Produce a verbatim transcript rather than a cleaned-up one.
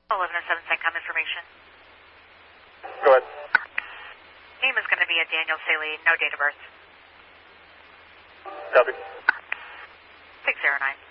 eleven oh seven CENTCOM information. Go ahead. Name is going to be a Daniel Salee, no date of birth. Copy. six zero nine.